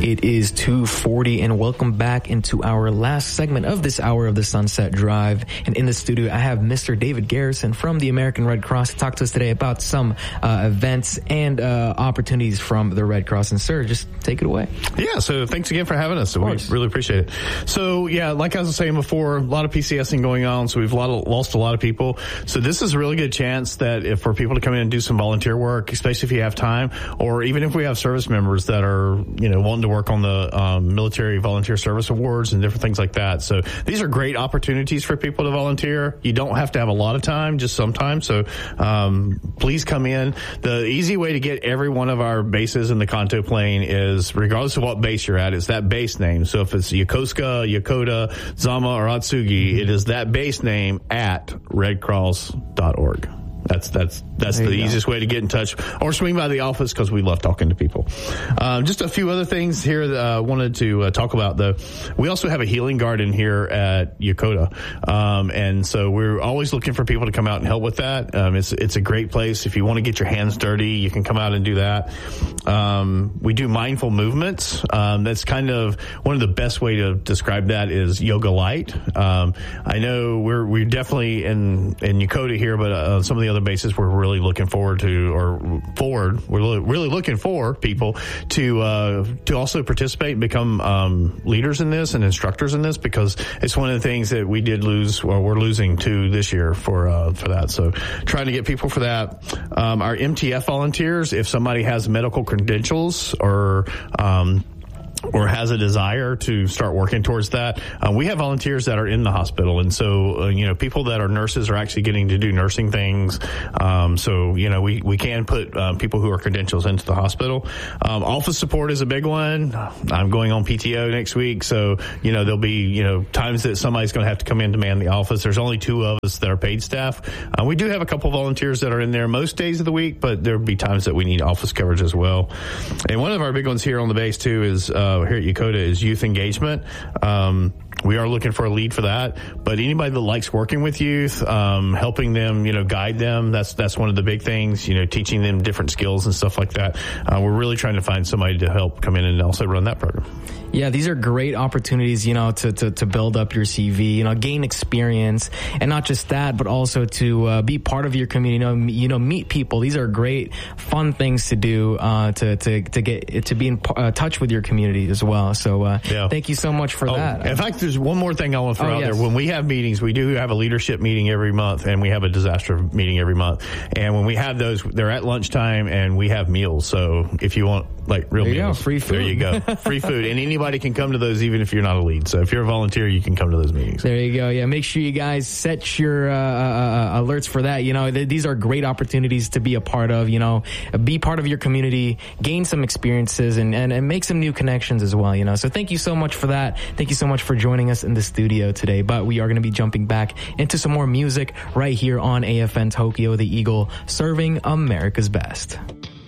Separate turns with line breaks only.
It is 2:40 and welcome back into our last segment of this hour of the Sunset Drive. And in the studio, I have Mr. David Garrison from the American Red Cross to talk to us today about some events and opportunities from the Red Cross. And sir, just take it away.
Yeah, so thanks again for having us. We really appreciate it. So yeah, like I was saying before, a lot of PCSing going on, so we've lost a lot of people. So this is a really good chance that if for people to come in and do some volunteer work, especially if you have time, or even if we have service members that are, wanting to work on the military volunteer service awards and different things like that. So these are great opportunities for people to volunteer. You don't have to have a lot of time, just sometimes. So please come in. The easy way to get every one of our bases in the Kanto Plain is, regardless of what base you're at, it's that base name. So if it's Yokosuka, Yokota, Zama, or Atsugi, it is that base name at redcross.org. That's the easiest way to get in touch, or swing by the office because we love talking to people. Just a few other things here that I wanted to talk about, though. We also have a healing garden here at Yokota. And so we're always looking for people to come out and help with that. It's a great place. If you want to get your hands dirty, you can come out and do that. We do mindful movements. That's kind of one of the best way to describe that is yoga light. I know we're definitely in Yokota here, but some of the other bases we're really looking forward to, we're really looking for people to also participate and become leaders in this and instructors in this, because it's one of the things that we did lose, or we're losing to this year for that. So trying to get people for that. Our MTF volunteers, if somebody has medical credentials or has a desire to start working towards that. We have volunteers that are in the hospital. And so, people that are nurses are actually getting to do nursing things. We can put people who are credentials into the hospital. Office support is a big one. I'm going on PTO next week. So, there'll be, times that somebody's going to have to come in to man the office. There's only 2 of us that are paid staff. We do have a couple volunteers that are in there most days of the week, but there'll be times that we need office coverage as well. And one of our big ones here on the base too is, here at Yokota, is youth engagement. We are looking for a lead for that, but anybody that likes working with youth, helping them, guide them, that's one of the big things, teaching them different skills and stuff like that. We're really trying to find somebody to help come in and also run that program.
Yeah, these are great opportunities, to build up your CV, gain experience, and not just that, but also to be part of your community, meet people. These are great, fun things to do, to be in touch with your community as well. So, Thank you so much for that.
In fact, there's one more thing I want to throw out there. When we have meetings, we do have a leadership meeting every month, and we have a disaster meeting every month. And when we have those, they're at lunchtime, and we have meals. So if you want real meals,
free food.
There you go, free food, and anybody can come to those, even if you're not a lead. So if you're a volunteer, you can come to those meetings.
There you go. Yeah, make sure you guys set your alerts for that. These are great opportunities to be a part of. Be part of your community, gain some experiences, and make some new connections as well. So thank you so much for that. Thank you so much for joining us in the studio today. But we are going to be jumping back into some more music right here on AFN Tokyo, the Eagle, serving America's best.